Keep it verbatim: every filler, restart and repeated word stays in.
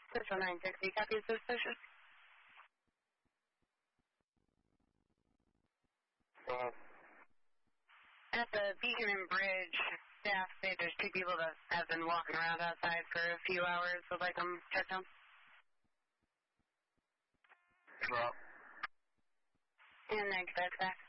Central nine sixty, copy suspicious. Uh, At the Beacon and Bridge, staff say there's two people that have been walking around outside for a few hours. Would like them checked on. drop. And then get back.